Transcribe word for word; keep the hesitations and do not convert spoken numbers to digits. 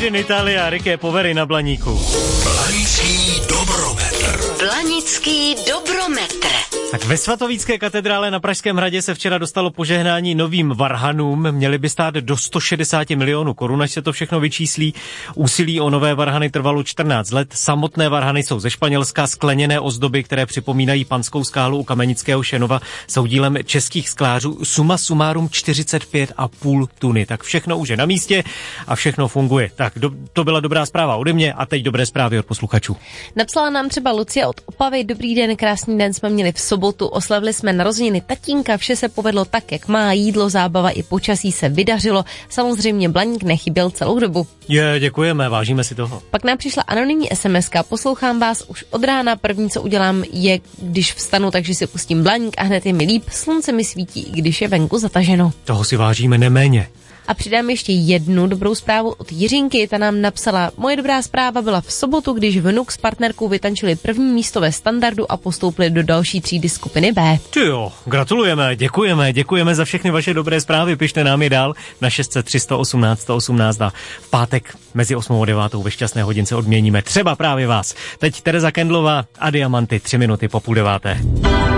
Made in Italia, Riké Poveri na Blaníku. Blanický dobrometr. Blanický dobrometr. Tak ve Svatovícké katedrále na Pražském hradě se včera dostalo požehnání novým varhanům. Měly by stát do sto šedesát milionů korun, až se to všechno vyčíslí. Úsilí o nové varhany trvalo čtrnáct let. Samotné varhany jsou ze Španělska. Skleněné ozdoby, které připomínají Panskou skálu u Kamenického Šenova, jsou dílem českých sklářů. Suma sumárum čtyřicet pět a půl tuny. Tak všechno už je na místě a všechno funguje. Tak do, to byla dobrá zpráva ode mě a teď dobré zprávy od posluchačů. Napsala nám třeba Lucie od Opavy. Dobrý den, krásný den jsme měli v sobotu. Oslavili jsme narozeniny tatínka, vše se povedlo tak, jak má, jídlo, zábava i počasí se vydařilo. Samozřejmě Blaník nechyběl celou dobu. Je, děkujeme, vážíme si toho. Pak nám přišla anonymní esemeska. Poslouchám vás už od rána. První, co udělám, je, když vstanu, takže si pustím Blaník a hned je mi líp. Slunce mi svítí, i když je venku zataženo. Toho si vážíme neméně. A přidám ještě jednu dobrou zprávu od Jiřinky. Ta nám napsala: moje dobrá zpráva byla v sobotu, když vnuk s partnerkou vytančili první místo ve standardu a postoupili do další třídy skupiny B. Ty jo, gratulujeme, děkujeme, děkujeme za všechny vaše dobré zprávy. Pište nám je dál na šest set tři sto osmnáct sto osmnáct a v pátek mezi osmou a devátou ve šťastné hodince odměníme třeba právě vás. Teď Tereza Kendlová a Diamanty, tři minuty po půl deváté.